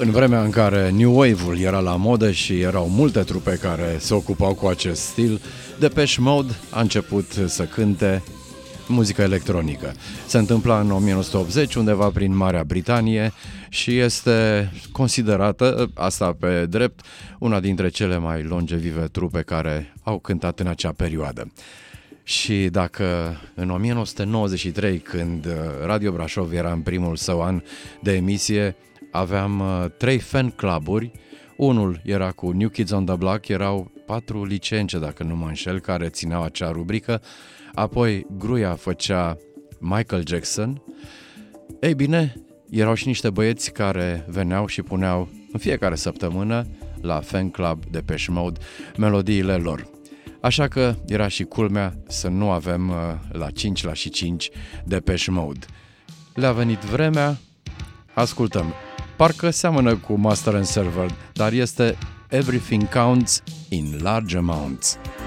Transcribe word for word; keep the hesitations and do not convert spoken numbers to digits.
În vremea în care New Wave-ul era la modă și erau multe trupe care se ocupau cu acest stil, Depeche Mode a început să cânte muzică electronică. Se întâmpla în nouăsprezece optzeci, undeva prin Marea Britanie, și este considerată, asta pe drept, una dintre cele mai longevive trupe care au cântat în acea perioadă. Și dacă în nouăsprezece nouăzeci și trei, când Radio Brașov era în primul său an de emisie, aveam trei fan cluburi, unul era cu New Kids on the Block, erau patru licențe, dacă nu mă înșel, care țineau acea rubrică, apoi Gruia făcea Michael Jackson. Ei bine, erau și niște băieți care veneau și puneau în fiecare săptămână la fan club Depeche Mode melodiile lor. Așa că era și culmea să nu avem uh, la cinci la și cinci Depeche Mode. Le-a venit vremea, ascultăm. Parcă seamănă cu Master and Servant, dar este Everything Counts in Large Amounts.